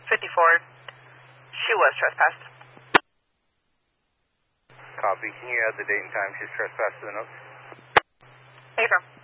She was trespassed. Copy. Can you add the date and time she's trespassed to the notes? Affirm.